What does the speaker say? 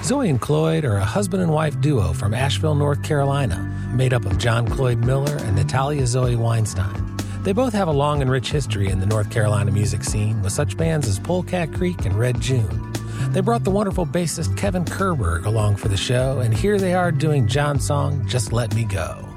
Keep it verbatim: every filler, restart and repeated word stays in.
Zoe and Cloyd are a husband and wife duo from Asheville, North Carolina, made up of John Cloyd Miller and Natalia Zoe Weinstein. They both have a long and rich history in the North Carolina music scene with such bands as Polecat Creek and Red June. They brought the wonderful bassist Kevin Kerberg along for the show, and here they are doing John's song, Just Let Me Go.